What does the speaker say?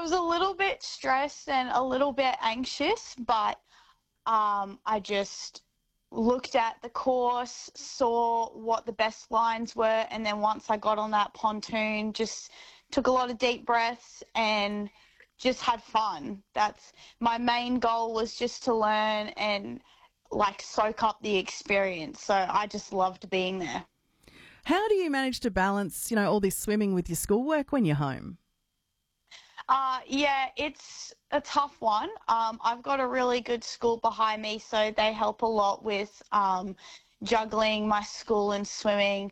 was a little bit stressed and a little bit anxious, but I just looked at the course, saw what the best lines were, and then once I got on that pontoon, just took a lot of deep breaths and just had fun. That's my main goal, was just to learn and like soak up the experience. So I just loved being there. How do you manage to balance, all this swimming with your schoolwork when you're home? Yeah, it's a tough one. I've got a really good school behind me, so they help a lot with juggling my school and swimming.